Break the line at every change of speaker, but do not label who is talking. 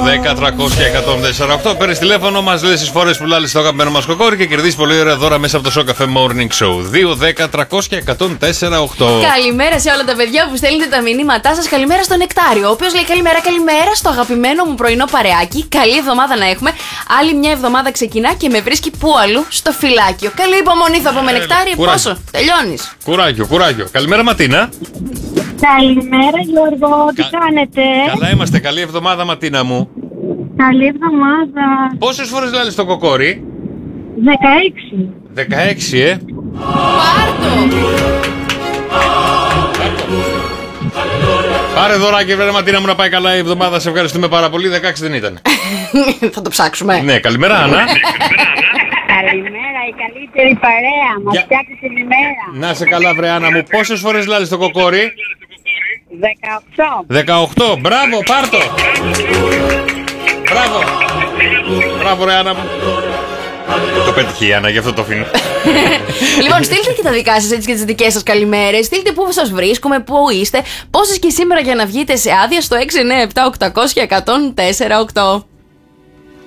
2-10-300-1048. Παίρνει τηλέφωνο, μα λε τι φορέ που λάλε στο αγαπημένο μα κοκόρι και κερδίζει πολύ ωραία δώρα μέσα από το Show Cafe Morning Show. 2-10-300-1048.
Καλημέρα σε όλα τα παιδιά που στέλνετε τα μηνύματά σα. Καλημέρα στον Νεκτάριο, ο οποίο λέει καλημέρα, καλημέρα στο αγαπημένο μου πρωινό παρεάκι. Καλή εβδομάδα να έχουμε. Άλλη μια εβδομάδα ξεκινά και με βρίσκει πού αλλού, στο φυλάκιο. Καλή υπομονή θα πούμε, Νεκτάριο. Πόσο, τελειώνει.
Κουράγιο, κουράγιο. Καλημέρα, Ματίνα.
Καλημέρα Γιώργο, τι κάνετε?
Καλά είμαστε, καλή εβδομάδα Ματίνα μου.
Καλή εβδομάδα.
Πόσες φορές λάλες το κοκόρι?
16.
16,
Πάρτο!
Πάρε δωράκι βρε Ματίνα μου να πάει καλά η εβδομάδα, σε ευχαριστούμε πάρα πολύ. 16 δεν ήταν.
Θα το ψάξουμε.
Ναι, καλημέρα Άννα.
Καλημέρα, η καλύτερη παρέα, μας φτιάξει την ημέρα.
Να σε καλά βρε Άννα μου, πόσες φορές λάλες το κοκόρι?
18.
18, μπράβο, πάρτο. Μπράβο. Μπράβο ρε Άννα μου. Το πέτυχε η Άννα, γι' αυτό το αφήνω.
Λοιπόν, στείλτε και τα δικά σας έτσι και τις δικές σας καλημέρες. Στείλτε πού σας βρίσκουμε, πού είστε, πόσες και σήμερα για να βγείτε σε άδεια στο 697 800 1048.